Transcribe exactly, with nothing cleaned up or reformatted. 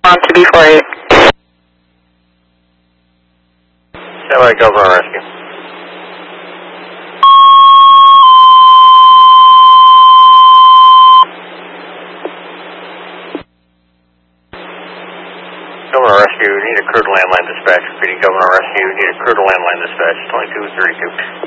On to B forty-eight. Stand by, Governor Rescue. Governor Rescue, need a crew to landline dispatch. Repeating, Governor Rescue, need a crew to landline dispatch. twenty-two thirty-two.